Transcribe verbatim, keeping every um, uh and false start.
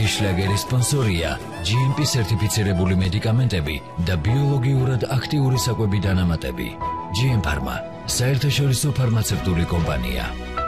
დღის შლაგერის სპონსორია ჯი ემ პი სერტიფიცირებული მედიკამენტები და ბიოლოგიურად აქტიური საკვები დანამატები. ჯი ემ Pharma, საერთაშორისო ფარმაცევტული კომპანია.